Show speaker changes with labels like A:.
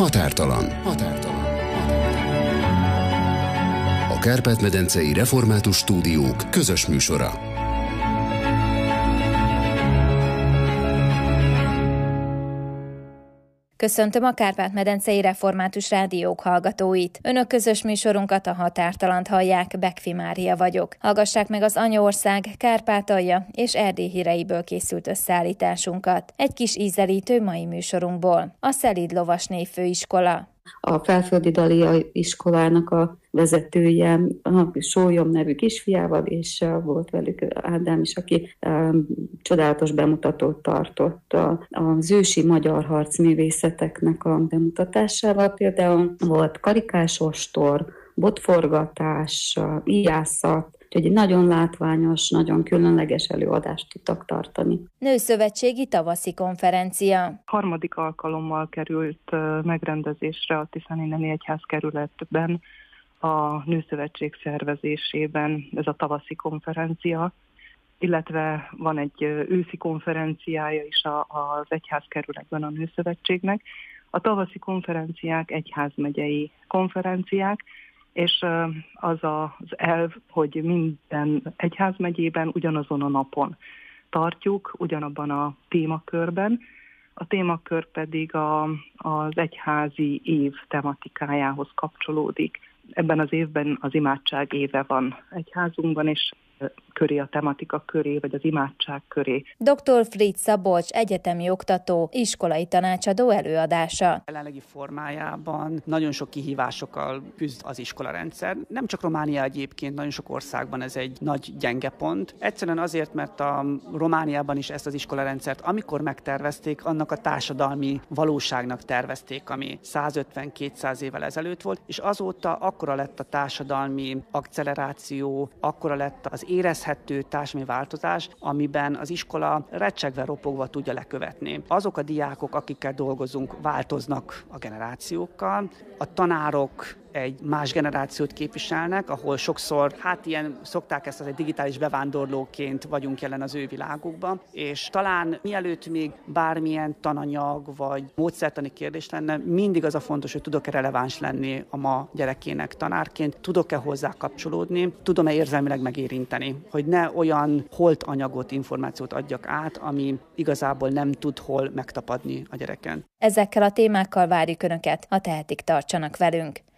A: Határtalan. A Kárpát-medencei Református Stúdiók közös műsora.
B: Köszöntöm a Kárpát-medencei Református Rádiók hallgatóit. Önök közös műsorunkat, a Határtalant hallják, Bekfi Mária vagyok. Hallgassák meg az Anyaország, Kárpátalja és Erdély híreiből készült összeállításunkat. Egy kis ízelítő mai műsorunkból. A Szelíd Lovas Névfőiskola.
C: A Felföldi Dalia iskolának a vezetője, a Sólyom nevű kisfiával, és volt velük Ádám is, aki csodálatos bemutatót tartott az ősi magyar harcművészeteknek a bemutatásával. Például volt karikás ostor, botforgatás, íjászat, úgyhogy egy nagyon látványos, nagyon különleges előadást tudtak tartani.
B: Nőszövetségi tavaszi konferencia.
D: Harmadik alkalommal került megrendezésre a Tiszanéneni Egyházkerületben a Nőszövetség szervezésében ez a tavaszi konferencia, illetve van egy őszi konferenciája is az Egyházkerületben a Nőszövetségnek. A tavaszi konferenciák egyházmegyei konferenciák, és az az elv, hogy minden egyházmegyében ugyanazon a napon tartjuk, ugyanabban a témakörben. A témakör pedig az egyházi év tematikájához kapcsolódik. Ebben az évben az imádság éve van egyházunkban, és köré a tematika köré, vagy az imádság köré.
B: Dr. Fritz Szabolcs, egyetemi oktató, iskolai tanácsadó előadása.
E: Jelenlegi formájában nagyon sok kihívásokkal küzd az iskolarendszer. Nem csak Románia egyébként, nagyon sok országban ez egy nagy gyenge pont. Egyszerűen azért, mert a Romániában is ezt az iskolarendszert, amikor megtervezték, annak a társadalmi valóságnak tervezték, ami 150-200 évvel ezelőtt volt, és azóta akkora lett a társadalmi akceleráció, akkora lett az érezhető társadalmi változás, amiben az iskola recsegve, ropogva tudja lekövetni. Azok a diákok, akikkel dolgozunk, változnak a generációkkal, a tanárok egy más generációt képviselnek, ahol sokszor, szokták ezt, az egy digitális bevándorlóként vagyunk jelen az ő világukban, és talán mielőtt még bármilyen tananyag vagy módszertani kérdés lenne, mindig az a fontos, hogy tudok-e releváns lenni a ma gyerekének tanárként, tudok-e hozzá kapcsolódni, tudom-e érzelmileg megérinteni, hogy ne olyan holt anyagot, információt adjak át, ami igazából nem tud hol megtapadni a gyereken.
B: Ezekkel a témákkal várjuk Önöket, ha tehetik, tartsanak velünk.